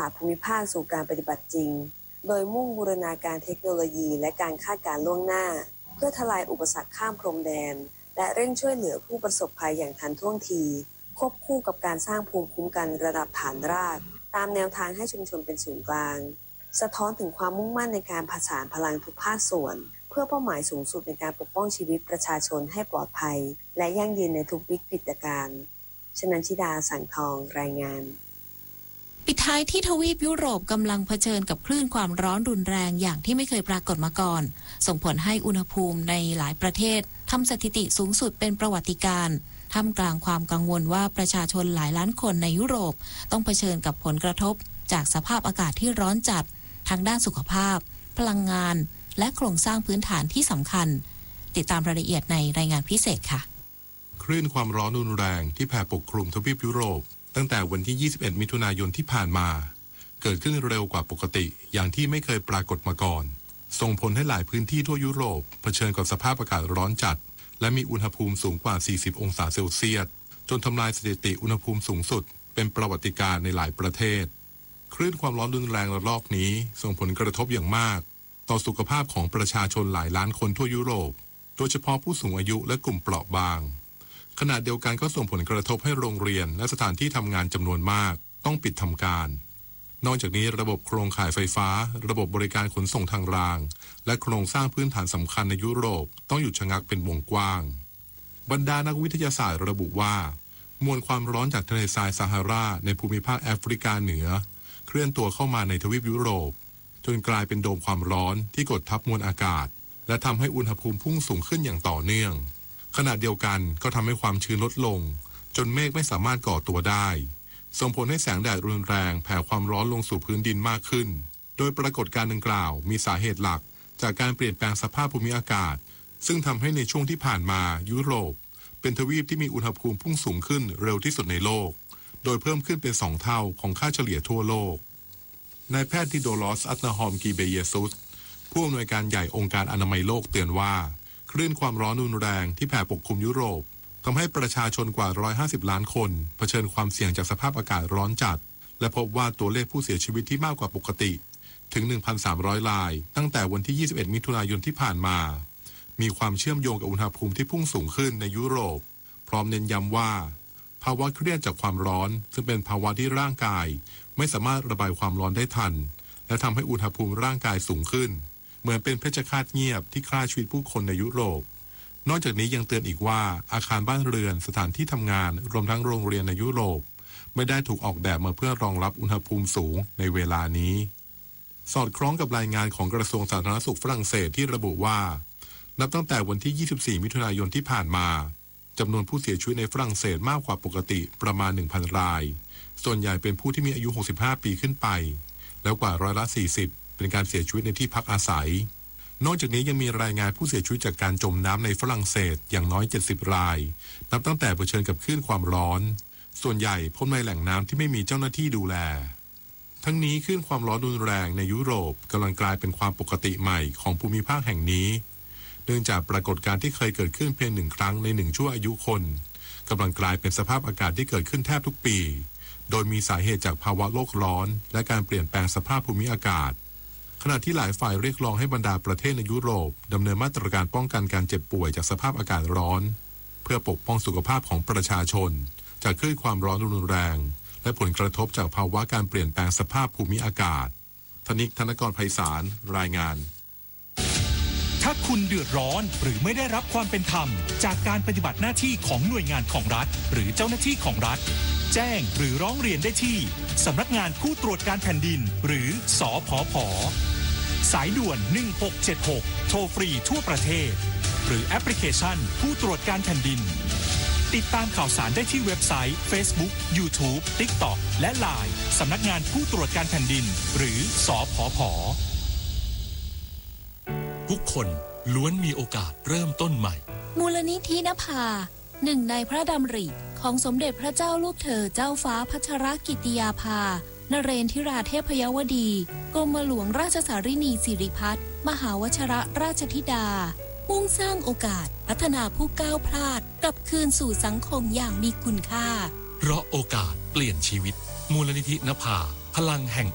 าสตร์ภูมิภาคสู่การปฏิบัติจริงโดยมุ่งบูรณาการเทคโนโลยีและการคาดการณ์ล่วงหน้าเพื่อทลายอุปสรรคข้ามพรมแดนและเร่งช่วยเหลือผู้ประสบภัยอย่างทันท่วงทีควบคู่กับการสร้างภูมิคุ้มกันระดับฐานรากตามแนวทางให้ชุมชนเป็นศูนย์กลางสะท้อนถึงความมุ่งมั่นในการผสานพลังทุกภาคส่วนเพื่อเป้าหมายสูงสุดในการปกป้องชีวิตประชาชนให้ปลอดภัยและยั่งยืนในทุกวิกฤตการณ์ชนันชิดาสังทองรายงานปิดท้ายที่ทวีปยุโรปกำลังเผชิญกับคลื่นความร้อนรุนแรงอย่างที่ไม่เคยปรากฏมาก่อนส่งผลให้อุณหภูมิในหลายประเทศทำสถิติสูงสุดเป็นประวัติการณ์ท่ามกลางความกังวลว่าประชาชนหลายล้านคนในยุโรปต้องเผชิญกับผลกระทบจากสภาพอากาศที่ร้อนจัดทั้งด้านสุขภาพพลังงานและโครงสร้างพื้นฐานที่สำคัญติดตามรายละเอียดในรายงานพิเศษค่ะคลื่นความร้อนรุนแรงที่แผ่ปกคลุมทวีปยุโรปตั้งแต่วันที่ 21 มิถุนายนที่ผ่านมาเกิดขึ้นเร็วกว่าปกติอย่างที่ไม่เคยปรากฏมาก่อนส่งผลให้หลายพื้นที่ทั่วยุโรปเผชิญกับสภาพอากาศร้อนจัดและมีอุณหภูมิสูงกว่า 40 องศาเซลเซียสจนทำลายสถิติอุณหภูมิสูงสุดเป็นประวัติการณ์ในหลายประเทศคลื่นความร้อนรุนแรงระลอกนี้ส่งผลกระทบอย่างมากต่อสุขภาพของประชาชนหลายล้านคนทั่วยุโรปโดยเฉพาะผู้สูงอายุและกลุ่มเปราะบางขณะเดียวกันก็ส่งผลกระทบให้โรงเรียนและสถานที่ทำงานจำนวนมากต้องปิดทำการนอกจากนี้ระบบโครงข่ายไฟฟ้าระบบบริการขนส่งทางรางและโครงสร้างพื้นฐานสำคัญในยุโรปต้องหยุดชะงักเป็นวงกว้างบรรดานักวิทยาศาสตร์ระบุว่ามวลความร้อนจากทะเลทรายซาฮาราในภูมิภาคแอฟริกาเหนือเคลื่อนตัวเข้ามาในทวีปยุโรปจนกลายเป็นโดมความร้อนที่กดทับมวลอากาศและทำให้อุณหภูมิพุ่งสูงขึ้นอย่างต่อเนื่องขณะเดียวกันก็ทำให้ความชื้นลดลงจนเมฆไม่สามารถก่อตัวได้ส่งผลให้แสงแดดรุนแรงแผ่ความร้อนลงสู่พื้นดินมากขึ้นโดยปรากฏการณ์ดังกล่าวมีสาเหตุหลักจากการเปลี่ยนแปลงสภาพภูมิอากาศซึ่งทำให้ในช่วงที่ผ่านมายุโรปเป็นทวีปที่มีอุณหภูมิพุ่งสูงขึ้นเร็วที่สุดในโลกโดยเพิ่มขึ้นเป็น2 เท่าของค่าเฉลี่ยทั่วโลกนายแพทย์ทิโดลอส อัตนาฮอม กีเบเยซุสผู้อำนวยการใหญ่องค์การอนามัยโลกเตือนว่าคลื่นความร้อนรุนแรงที่แผ่ปกคลุมยุโรปทำให้ประชาชนกว่า150ล้านคนเผชิญความเสี่ยงจากสภาพอากาศร้อนจัดและพบว่าตัวเลขผู้เสียชีวิตที่มากกว่าปกติถึง 1,300 รายตั้งแต่วันที่ 21 มิถุนายนที่ผ่านมามีความเชื่อมโยงกับอุณหภูมิที่พุ่งสูงขึ้นในยุโรปพร้อมเน้นย้ำว่าภาวะเครียดจากความร้อนซึ่งเป็นภาวะที่ร่างกายไม่สามารถระบายความร้อนได้ทันและทำให้อุณหภูมิร่างกายสูงขึ้นเหมือนเป็นเพชฌฆาตเงียบที่ฆ่าชีวิตผู้คนในยุโรปนอกจากนี้ยังเตือนอีกว่าอาคารบ้านเรือนสถานที่ทำงานรวมทั้งโรงเรียนในยุโรปไม่ได้ถูกออกแบบมาเพื่อรองรับอุณหภูมิสูงในเวลานี้สอดคล้องกับรายงานของกระทรวงสาธารณสุขฝรั่งเศสที่ระบุว่านับตั้งแต่วันที่ 24 มิถุนายนที่ผ่านมาจำนวนผู้เสียชีวิตในฝรั่งเศสมากกว่าปกติประมาณ 1,000 รายส่วนใหญ่เป็นผู้ที่มีอายุ 65 ปีขึ้นไปแล้วกว่า40%เป็นการเสียชีวิตในที่พักอาศัยนอกจากนี้ยังมีรายงานผู้เสียชีวิตจากการจมน้ำในฝรั่งเศสอย่างน้อย70 รายนับตั้งแต่เผชิญกับคลื่นความร้อนส่วนใหญ่พบในแหล่งน้ำที่ไม่มีเจ้าหน้าที่ดูแลทั้งนี้คลื่นความร้อนรุนแรงในยุโรปกำลังกลายเป็นความปกติใหม่ของภูมิภาคแห่งนี้เนื่องจากปรากฏการณ์ที่เคยเกิดขึ้นเพียง1 ครั้งใน1 ชั่วอายุคนกำลังกลายเป็นสภาพอากาศที่เกิดขึ้นแทบทุกปีโดยมีสาเหตุจากภาวะโลกร้อนและการเปลี่ยนแปลงสภาพภูมิอากาศขณะที่หลายฝ่ายเรียกร้องให้บรรดาประเทศในยุโรปดำเนินมาตรการป้องกันการเจ็บป่วยจากสภาพอากาศร้อนเพื่อปกป้องสุขภาพของประชาชนจากคลื่นความร้อนรุนแรงและผลกระทบจากภาวะการเปลี่ยนแปลงสภาพภูมิอากาศธนิก ธนกรไพศาลรายงานถ้าคุณเดือดร้อนหรือไม่ได้รับความเป็นธรรมจากการปฏิบัติหน้าที่ของหน่วยงานของรัฐหรือเจ้าหน้าที่ของรัฐแจ้งหรือร้องเรียนได้ที่สำนักงานผู้ตรวจการแผ่นดินหรือสผผ.สายด่วน1676โทรฟรีทั่วประเทศหรือแอปพลิเคชันผู้ตรวจการแผ่นดินติดตามข่าวสารได้ที่เว็บไซต์ Facebook YouTube TikTok และ LINE สำนักงานผู้ตรวจการแผ่นดินหรือสผผ. ทุกคนล้วนมีโอกาสเริ่มต้นใหม่มูลนิธินภาหนึ่งในพระดำริของสมเด็จพระเจ้าลูกเธอเจ้าฟ้าพัชรกิติยาภานเรนทิราเทพยวดีกรมหลวงราชสารินีสิริพัฒน์มหาวชรราชธิดามุ่งสร้างโอกาสพัฒนาผู้ก้าวพลาดกลับคืนสู่สังคมอย่างมีคุณค่าเพราะโอกาสเปลี่ยนชีวิตมูลนิธินภาพลังแห่ง